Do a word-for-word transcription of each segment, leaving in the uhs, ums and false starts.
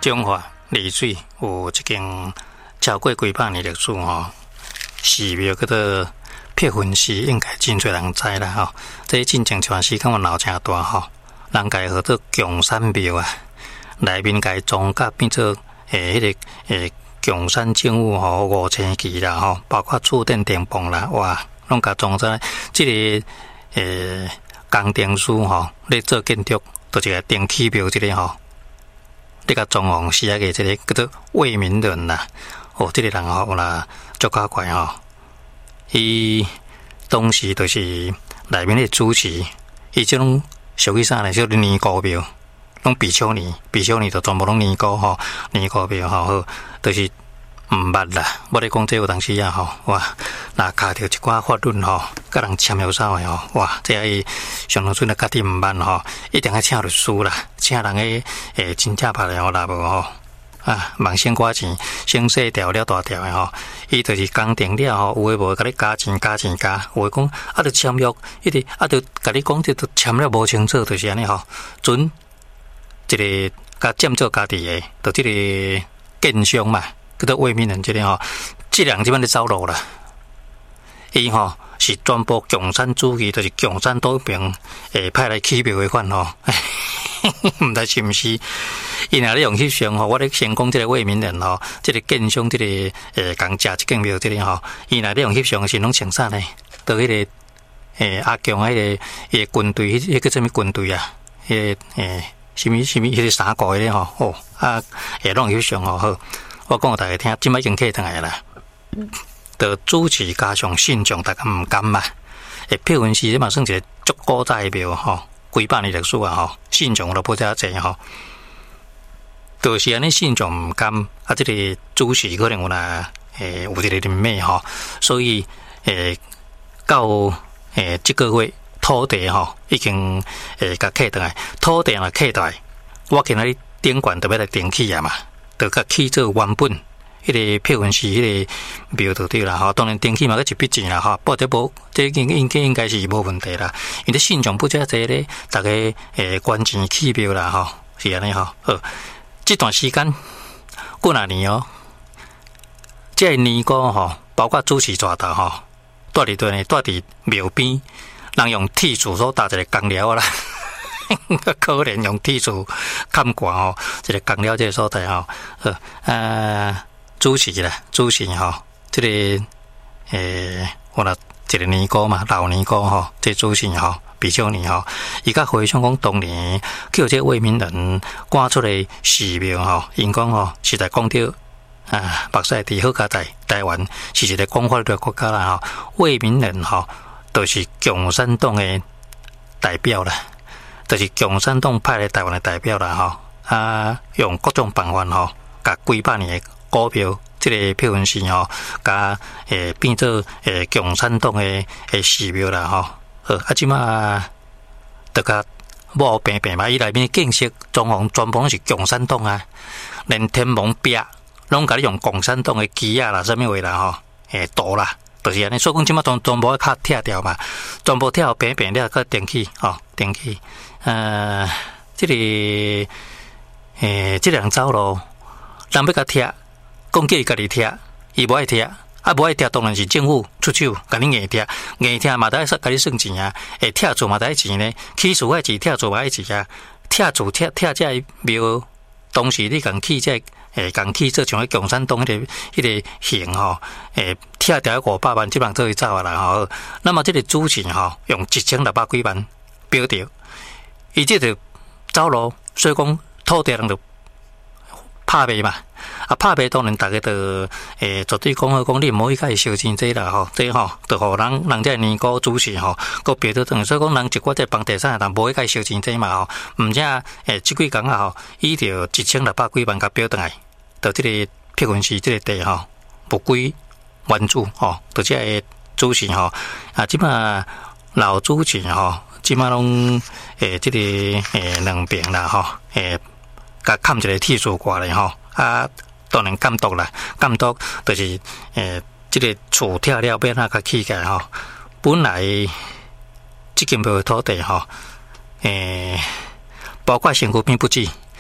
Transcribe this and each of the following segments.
中华丽水有一间超过几百年历史吼，寺庙叫做撇魂寺，应该真侪人知啦吼。这进前传时间我闹诚大吼，人家号做强山庙啊，内面家装甲变做诶，迄、那个诶强山政府吼五千旗啦吼，包括厝顶顶棚啦，哇，拢甲装在即、这个诶工程师吼咧做建筑，就一个电气庙即个吼。这个装潢写个这个叫做魏明人啦，哦，这个人吼啦，足较怪吼。伊当时就是内面的主持，伊这种属于啥呢？叫年糕庙，拢比丘尼，比丘尼就全部拢年糕吼，年糕庙吼，好，就是毋捌啦。我咧讲这有当时啊吼，哇，若卡着一寡法律吼，甲人签约啥的吼，哇，这伊上当阵咧家己毋捌吼，一定要请律师啦，请人个诶真正拍了啦无吼。啊，忙先花钱，先细条了大条的吼，伊就是工定了吼，有诶无甲你加钱加钱加，有诶讲啊，着签约，伊直啊着甲你讲，这都签了无清楚，就是安尼吼。准一个甲占做家己诶，就即个建商嘛，叫做魏明人即个吼，即人即摆咧走路啦，伊吼是全部共产主义，就是共产党兵诶派来起庙诶款吼。毋知是毋是？伊若咧用翕相吼，我咧先讲即个魏明人吼，即、这个建商即、这个诶，共食一间庙即个吼，伊若咧用翕相是拢穿啥呢？到迄、那个诶阿强迄个诶军队，迄、那个什么军队啊？迄、那个诶什么什么迄个衫裤咧吼，哦啊诶拢翕相吼好，我讲互大家听，即摆已经客倒来啦。着主持加上信众，大家毋甘嘛。诶，撇魂寺即嘛算一个足古早诶庙吼。几百年历史啊！吼，信众都不遮济吼，就是安尼信众毋甘啊！这个主持可能有啦，诶，有一个人脉吼，所以诶，到诶这个月土地吼已经诶甲客倒来，土地若客倒来，我今仔日顶管特别来登起啊嘛，就甲起做原本。迄个撇魂寺迄个庙就对啦吼，当然登记嘛，个一笔钱啦吼，不过这无，这应应该应该是无问题啦。因为信众不遮济咧，大家诶捐钱起庙啦吼，是安尼吼。好，这段时间过哪年哦？这年糕吼，包括主持抓头吼，住伫对呢，住伫庙边，人用铁柱所搭一个钢寮啦。可怜用铁柱砍挂吼，一个钢寮这个所在吼，好啊。主持啦，主持吼，这个诶，我啦一个年糕嘛，老年糕吼，这主持吼，比丘尼吼，伊甲回想讲当年叫这魏明人赶出来寺庙吼，因讲吼是在讲到啊，目屎地好家在台湾是一个讲法律的国家啦吼，魏明人吼都是共产党的代表啦，就是共产党派来台湾的代表啦吼，啊，用各种办法吼，甲几百年的股票，这个撇魂寺吼，甲诶变做诶共产党诶诶寺庙啦吼。好，啊，即马得甲某平平嘛，伊内面建设装潢全部拢是共产党啊，连天门壁拢甲你用共产党诶旗啊啦，啥物话啦吼，诶图啦，就是安尼。所以讲即马全全部要卡拆掉嘛，全部拆平平了，个电器吼，电器，呃，这个诶，这两走路，人要甲拆。讲叫伊家己贴，伊无爱贴，啊无爱贴，当然是政府出手，甲你硬贴，硬贴嘛，得甲你算钱啊，会贴厝嘛得钱呢，起厝爱钱，贴厝嘛爱钱啊，贴厝贴贴这庙，当时你共起这，诶，共起做像迄共产党迄个迄个型吼，诶，贴掉五百万，即人做去走啊啦吼。那么这个主钱吼，用一千六百几万标掉，伊这就走路，所以讲土地人就拍卖嘛。啊，拍卖当然大家都诶，绝对讲好讲，你唔可以甲伊收钱这啦吼，这吼，就互人人这年糕主持吼，个别都等，所以讲人一寡这房地产人无去甲伊收钱这嘛吼，毋正诶，即几工啊吼，伊就一千六百几万甲标倒来，就这个撇魂寺这个地吼，不归原主吼，就这个主持吼，啊，即嘛老主持吼，即嘛拢诶，这个诶两边啦吼，诶，甲砍一个铁柱挂咧吼。啊，当然监督啦，监督就是诶，这个厝拆了变啊，较起起来吼。本来这间庙土地吼，诶，包括身躯边不止，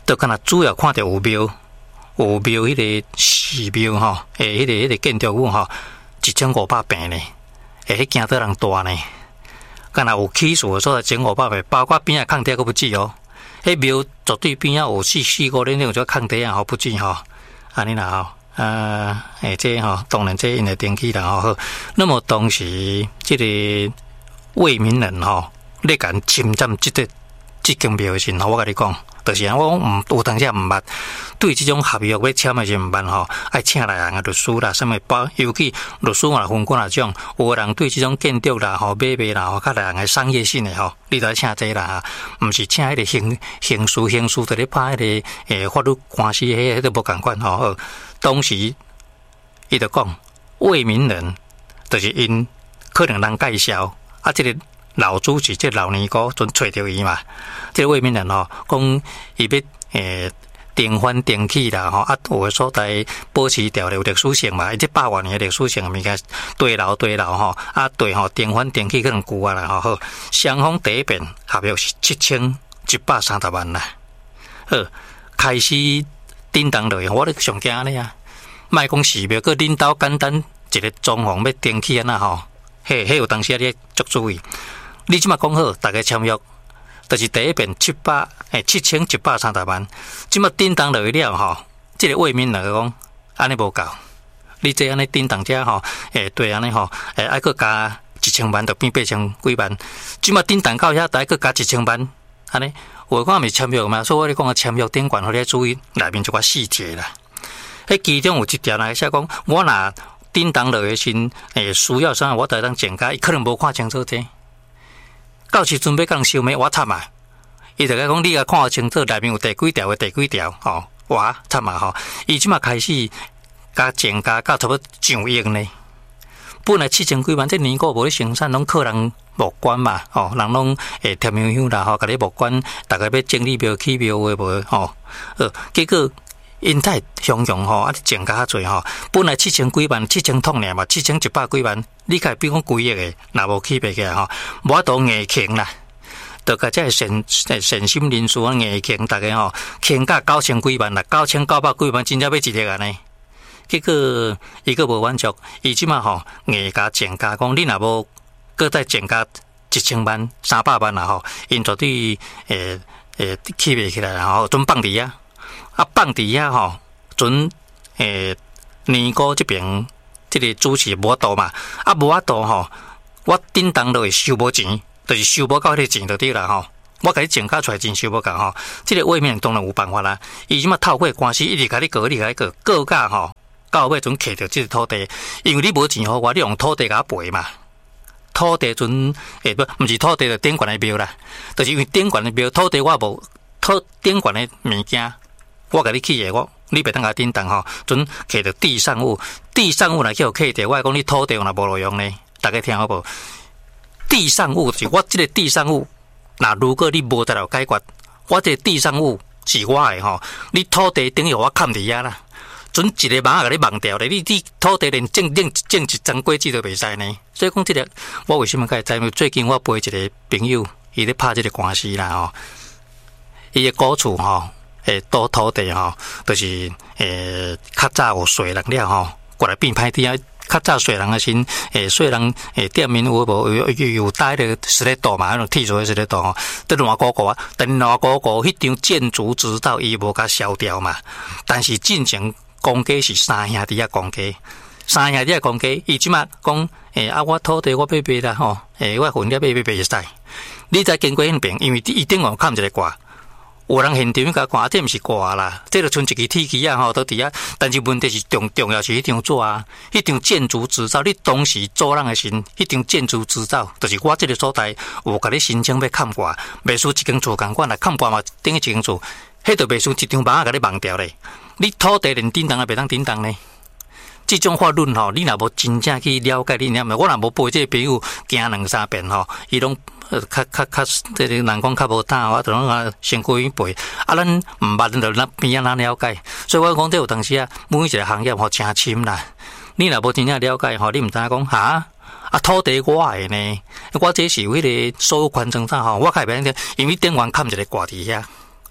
就敢若主要看到有庙，有庙迄个寺庙吼，诶，迄个迄个建筑物吼，一千五百平呢，诶，惊得人大呢。敢若有起厝所在，一千五百平，包括边仔空地佫不止哦。迄庙绝对边仔有四四五年那种空地啊，吼不止吼，安尼啦吼。啊，诶，这吼、哦，当然这因的登记啦吼。那么当时这个魏明人吼、哦，咧敢侵占这个这间庙的时候，我跟你讲，就是我唔有当时唔捌，对这种合约要签的时唔捌吼，爱请来人啊律师啦，什么包，尤其律师啊分管啊种，有的人对这种建筑啦、吼买卖啦、吼较人的商业性的吼，你都要请这啦，唔是请迄个刑刑事刑事在咧拍迄个诶法律官司，迄迄都无共款吼。当时，伊就讲魏明人，就是因可能人介绍，啊，这个老主席，这个老尼姑准找到伊嘛。这个魏明人吼，讲伊要诶订婚订起啦吼，啊，有诶所在保持掉有历史性嘛，伊这百万年诶历史性物件对楼对楼吼，啊对吼订婚订起可能久啊啦吼。好，双方第一遍合约是七千一百三十万啦。好，开始。叮当落去，我咧上惊咧啊！莫讲寺庙，个领导简单一个装潢要登记安那吼，嘿，嘿有当时咧足注意。你即马讲好，大家签约，就是第一遍七百诶七千一百三十万。即马叮当落去了吼，即、這个魏明来讲，安尼无够。你这安尼叮当遮吼，诶对安尼吼，诶爱搁加一千万，就变八千几万。即马叮当到遐，大搁加一千万，安尼。我讲咪签约嘛，所以我咧讲个签约顶管，互你注意内面一寡细节啦。迄其中有一条来写讲，我若叮当落去先，诶，需要啥我就当检查，伊可能无看清楚这。到时准备讲收尾，我惨啊！伊就讲你甲看清楚内面有第几条诶，第几条吼，我惨啊吼！伊即马开始加检查到差不多上亿呢。本来七千几万，这年过无咧生产，拢靠人木管嘛，吼、哦，人拢诶贴香香啦，吼，甲你木管，大家要整理庙起庙诶无，吼，呃，结果因太汹涌吼，啊，增加较侪吼，本来七千几万，七千通尔嘛，七千一百几万，你家比讲几亿诶，若无起袂起来吼，无法度硬扛啦，就甲这善善心人士啊硬扛，大家吼，扛到九千几万啦，九千九百几万，真正要一亿安尼。结果伊个无满足，伊即马吼硬加增加讲，你若无搁再增加一千万、三百万啦吼，因绝对诶诶起袂起来啦吼，准放伫遐，啊放伫遐吼，准诶年糕这边这个主持无法度嘛，啊无法度吼，我叮当落去收无钱，就是收无到迄个钱就对啦吼。我甲你增加出来真收无够吼，这个位面当然有办法啦，伊即马透过官司一直甲你告，一直甲你告，告甲吼。到尾阵摕到这个土地，因为你无钱互我，你用土地甲我赔嘛。土地阵诶不，毋是土地就顶悬的庙啦，就是因为顶悬的庙，土地我无土顶悬的物件，我甲你起的我，你袂当甲叮当吼，阵摕到地上物，地上物来叫摕着，我讲你土地若无路用呢，大家听好无？地上物是我这个地上物，那如果你无得了解决，我这个地上物是我的吼，你土地等于我砍伫遐啦。准一个网甲你忘掉咧，你你土地连种种种一张果子都袂使呢。所以讲这个，我为什么介知？因为最近我陪一个朋友，伊咧拍这个官司啦吼，伊个古厝吼，诶，倒土地吼，就是诶，较早有税人了吼，过来变歹啲啊。较早税人诶先，诶，税人诶店面有无有有有带咧十来度嘛，迄种剔除诶十来度吼，得烂高高啊，但烂高高迄张建筑执照伊无甲消掉嘛，但是进前。公家是三兄弟啊，公家三兄弟啊，公家，伊即马讲，诶、欸、啊，我土地我买卖啦吼，诶、欸，我分了买买卖会使。你再经过迄边，因为伊顶岸砍一个挂，有人现场甲看，啊，这毋是挂啦，这就剩一支铁旗啊吼，倒伫遐。但是问题是重重要是迄张纸啊，迄张建筑执照，你当时做人诶时，迄张建筑执照，就是我这个所在有甲你申请要砍挂，袂输一间厝共款啦，砍挂嘛等于一间厝，迄就袂输一张板甲你忘掉咧。你土地连叮当也袂当叮当呢？这种法律吼，你若无真正去了解你念，我若无陪这个朋友行两三遍吼，伊拢呃较较较这个人讲较无胆，我就拢啊先过去陪。啊，咱毋捌就咱边仔咱了解，所以我讲这有当时啊，每一个行业吼诚深啦。你若无真正了解吼，你毋知讲哈啊土地我的呢，我这是有迄个所有权证啥吼，我开袂晓，因为顶悬砍一个挂伫遐。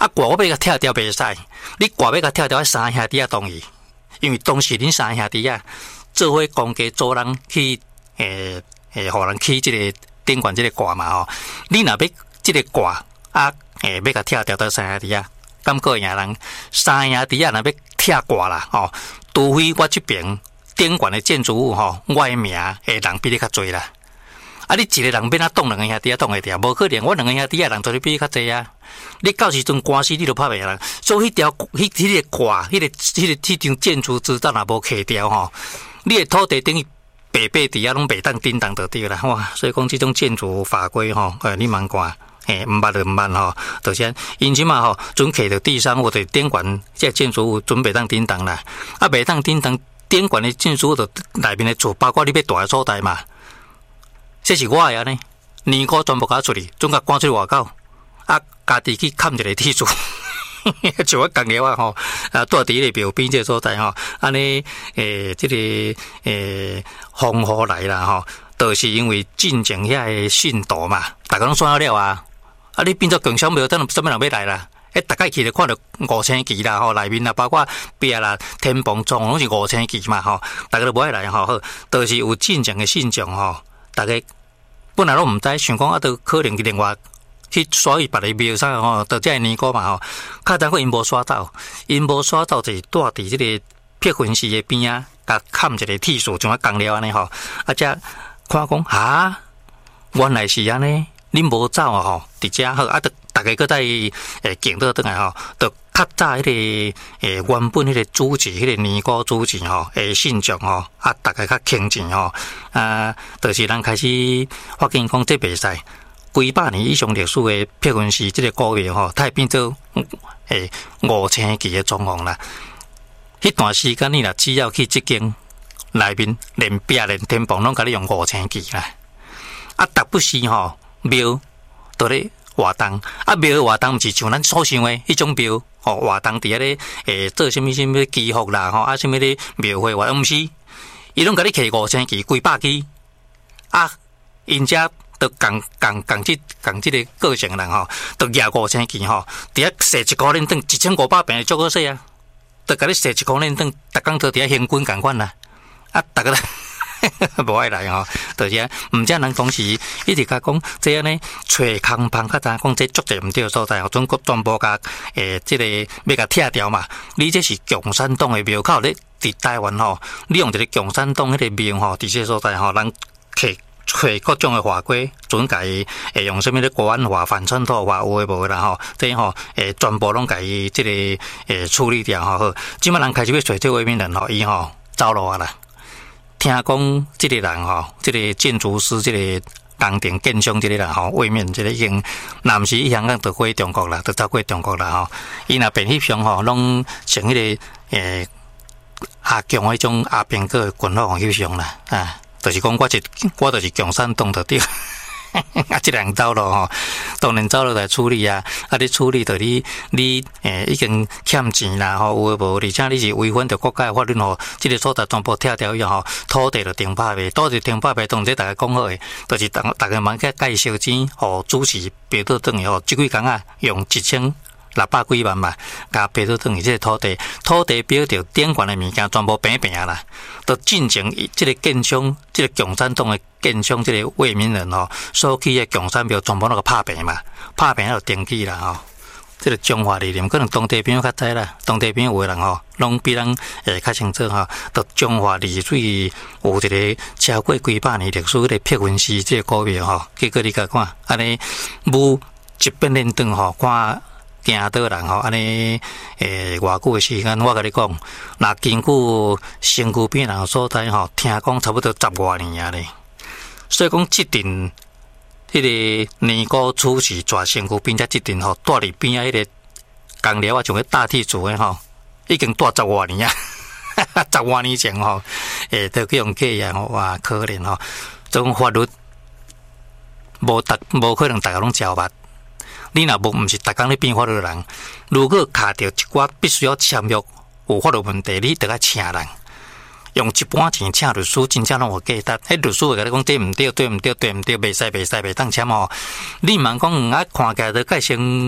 啊，挂我要甲拆掉袂使，你挂要甲拆掉，三兄弟啊同意，因为当时恁三兄弟啊做伙公家做人去诶诶，互人起即个顶悬即个挂嘛吼，你若要即个挂啊诶要甲拆掉到三兄弟啊，感觉赢人三兄弟啊若要拆挂啦吼，除非我即边顶悬的建筑物吼，我的名诶人比你较侪啦。啊！你一个人变啊动两个兄弟啊动会掉，无可能。我两个兄弟啊人做你比你较济啊！你到时阵官司你都拍袂啦。所以迄条、迄、迄个挂、迄个、迄个、迄张建筑资料若无刻掉吼，你的土地等于白白地啊，拢袂当叮当就对啦。哇！所以讲这种建筑法规吼，诶，你茫看，诶，毋捌就毋捌吼，就是因即嘛吼，准刻着地上或者顶悬即建筑物准袂当叮当啦。啊，袂当叮当顶悬的建筑物就内面的厝，包括你要住的所在嘛。这是我的安尼，年糕全部甲出去，总甲赶出去外口，啊，家己去砍一个铁柱，像我讲了啊吼，啊，住伫迄个庙边这个所在吼，安尼诶，这个诶风雨来啦吼，都是因为进前遐个信徒嘛，大家拢算好了啊，啊，你变做共享庙，等什么人要来啦？诶，大概去就看到五千旗啦吼，内面啊包括壁啦、天棚窗拢是五千旗嘛吼，大家都无爱来吼，好，都是有进前的信众吼。大家本来拢毋知，想讲啊，都可能另外去刷去别个庙啥吼，到这年糕嘛吼，较早个因无刷到，因无刷到就是住伫即个撇分寺的边啊，甲砍一个铁树，像啊讲了安尼吼，啊，则看讲哈，原来是安尼，恁无走啊吼，伫遮好啊，得大家搁在诶行倒转来吼，得较早迄个诶原本迄个主持，迄个年糕主持吼，诶信众吼，啊，大家较虔诚吼，啊，就是咱开始发现讲这袂使，几百年以上历史诶撇分寺即个古庙吼，它会变做诶五千期诶状况啦。迄段时间你若只要去即间内面，连壁连天棚拢甲你用五千期啦，啊，特不是吼庙倒咧活动，啊庙的活动毋是像咱所想诶迄种庙。哦，活动伫遐咧，诶，做啥物啥物祈福啦，吼，啊，啥物咧庙会活，毋是，伊拢甲你刻五千支、几百支，啊，因遮都共共共即共即个个性人吼，都举五千支吼，伫遐踅一箍链灯，一千五百平足好势啊，都甲你踅一箍链灯，逐工都伫遐行军共款啦，啊，逐个无爱来吼，就是啊，毋只人当时一直甲讲，这样呢，找空房较早讲这足侪毋对所在，全国全部甲诶，即、这个要甲拆掉嘛。你这是共产党诶庙口咧，伫台湾吼，你用一个共产党迄个庙吼，伫这所在吼，人摕找各种诶法规，准甲伊诶用什么咧国安法、反渗透法有诶无啦吼，这吼诶全部拢甲伊即个诶处理掉吼。好，即摆人开始要找这位名人吼，伊吼走路啊啦。听讲即个人吼，即、这个建筑师，即、这个工程建商，即个人吼，位面即个已经南时香港就过中国啦，就走过中国啦吼。伊若便翕相吼，拢像迄、那个诶阿强迄种阿兵哥军方翕相啦，啊，就是讲我是我就是共产党就对。啊，即个人走路吼，当然走路来处理啊。啊，你处理着你你诶，已经欠钱啦吼，有诶无？而且你是违反着国家法律吼，即个所在全部拆掉以后，土地就停拍卖，土地停拍卖，当然大家讲好诶，就是大大家忙去介绍钱，互主持赔倒转去吼，即几工啊，用一千。六百几万嘛，甲赔倒转去即个土地，土地表着顶悬的物件全部平平啦。都进前即个建商，即、这个共产党的建商，即个魏明人吼，所起的共产庙全部那个拍平嘛，拍平就登记啦吼。即、这个中华理念，可能当地朋友较知啦，当地朋友有的人吼，拢比咱诶较清楚吼。都中华丽水有一个超过几百年历史的撇分寺即个古庙吼，结果你甲看，安尼舞一变连灯吼，看。行倒人吼，安尼诶，偌久诶时间，我甲你讲，若经过身躯边人所在吼，听讲差不多十外年啊咧。所以讲，即阵迄个年糕出事，抓身躯边遮即阵吼，住伫边啊，迄个工寮啊，像个大铁柱诶吼，已经住十外年啊，十外年前吼，诶，都去用计啊，哇，可怜吼，这种法律无逐无可能大家拢照捌。你若无毋是逐工咧变法律人，如果卡着一寡必须要签约有法律问题，你得爱请人，用一般钱请律师，真正拢有价值。迄律师会甲你讲对毋对，对毋对，对毋对，袂使袂使袂当签吼。你毋通讲啊，看起来都介先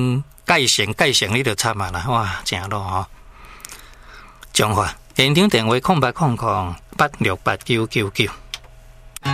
盖成盖成你就惨啊啦！哇，正咯吼。中华现场电话空八空空八六八九九九。